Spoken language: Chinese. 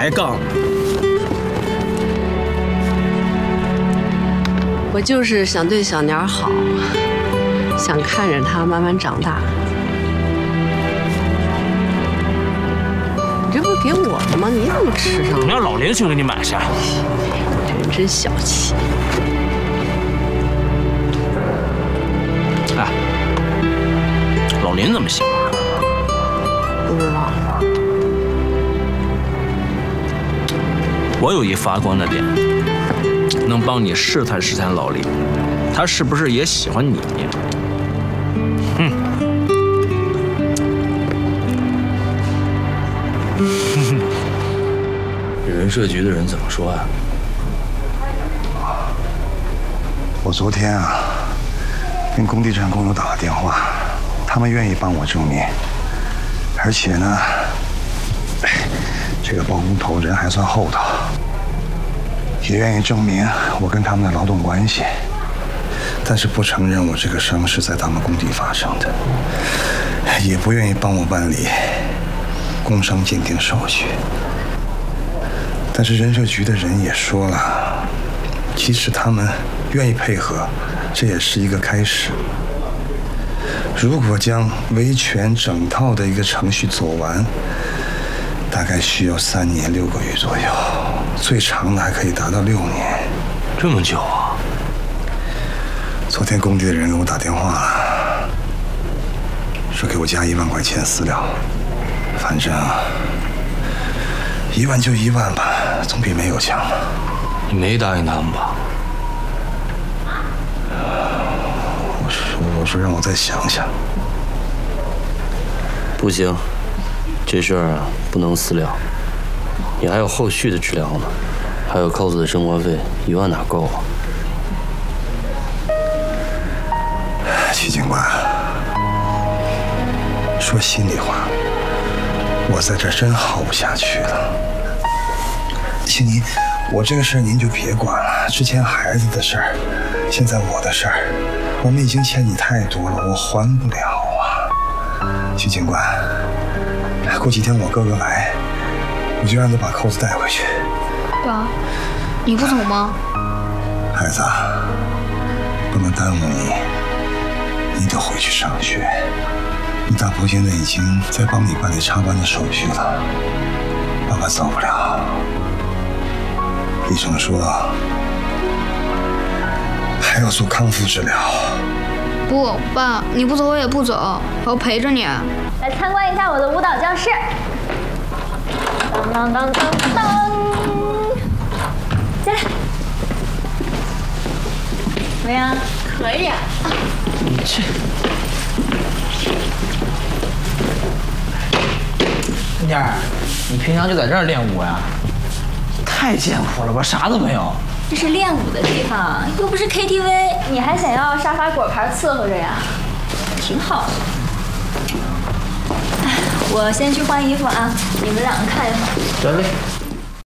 抬杠。 我就是想对小年好，想看着他慢慢长大。你这不是给我的吗？你怎么吃上了？ 你让老林去给你买去。 这人真小气。 哎，老林怎么想？ 不知道。 我有一发光的点，能帮你试探试探老林，他是不是也喜欢你？人社局的人怎么说呀？ 我昨天啊，跟工地站工友打了电话，他们愿意帮我证明，而且呢，这个包工头人还算厚道，也愿意证明我跟他们的劳动关系，但是不承认我这个伤是在他们工地发生的，也不愿意帮我办理工伤鉴定手续。但是人社局的人也说了，即使他们愿意配合，这也是一个开始。如果将维权整套的一个程序走完，大概需要3年6个月左右，最长的还可以达到6年。 这么久啊！ 昨天工地的人给我打电话了，说给我加1万块钱私了，反正1万就1万吧，总比没有强嘛。 你没答应他们吧？ 我说让我再想想。 不行，这事儿啊不能私了，你还有后续的治疗呢，还有扣子的生活费，1万哪够啊？ 徐警官，说心里话，我在这儿真耗不下去了。请您，我这个事儿您就别管了，之前孩子的事儿，现在我的事儿，我们已经欠你太多了，我还不了啊。徐警官，过几天我哥哥来，我就让他把扣子带回去。 爸，你不走吗？ 孩子，不能耽误你，你得回去上学。你大伯现在已经在帮你办理插班的手续了，爸爸走不了。医生说还要做康复治疗。 不，爸，你不走我也不走，我要陪着你。 来参观一下我的舞蹈教室。当当当当当，进来。怎么样？可以啊。 你这。 燕儿，你平常就在这儿练舞呀？太艰苦了吧，啥都没有。 这是练舞的地方，又不是 KTV， 你还想要沙发果盘伺候着呀？挺好的。我先去换衣服啊，你们两个看一会儿。 得嘞。